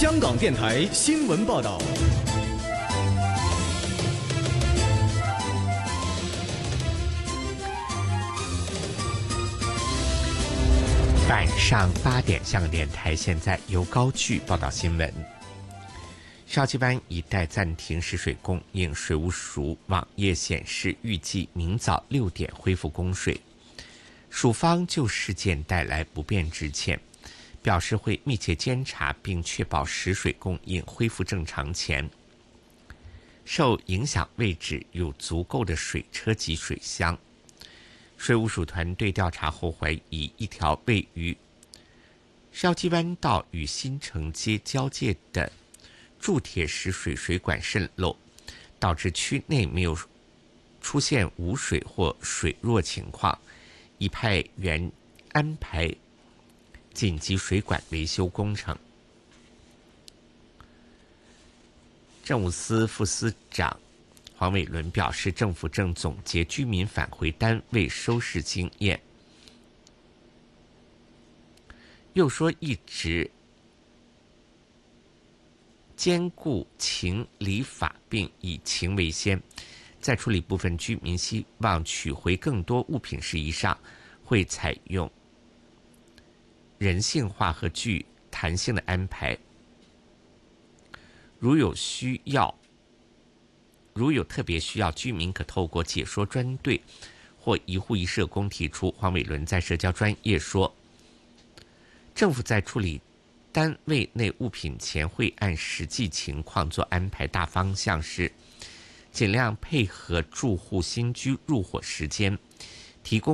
香港电台新闻报道。 晚上8点，香港电台现在由高炬报道新闻。筲箕湾一带暂停食水供应，水务署网页显示，预计明早6点恢复供水。署方就事件带来不便致歉，表示会密切监察并确保食水供应恢复正常前，受影响位置有足够的水车及水箱。水务署团队调查后怀疑，一条位于筲箕湾道与新城街交界的铸铁食水水管渗漏，导致区内没有出现无水或水弱情况，已派员安排紧急水管维修工程。政务司副司长黄伟伦表示，政府正总结居民返回单位收拾经验，又说一直兼顾情理法，并以情为先，在处理部分居民希望取回更多物品事宜上，会采用人性化和具弹性的安排。如有特别需要，居民可透过解说专队或一户一社工提出。黄伟伦在社交专页说，政府在处理单位内物品前会按实际情况做安排，大方向是尽量配合住户新居入伙时间，提供